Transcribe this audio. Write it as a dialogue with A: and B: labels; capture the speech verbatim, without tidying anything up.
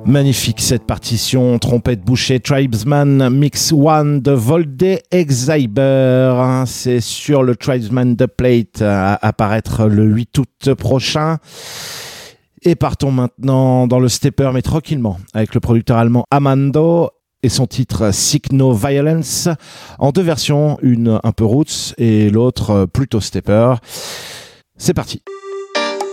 A: Magnifique cette partition, trompette bouchée, Tribesman Mix One de Volde Exhiber. C'est sur le Tribesman The Plate à apparaître le huit août prochain. Et partons maintenant dans le stepper, mais tranquillement, avec le producteur allemand Amando et son titre Seek No Violence, en deux versions, une un peu roots et l'autre plutôt stepper. C'est parti.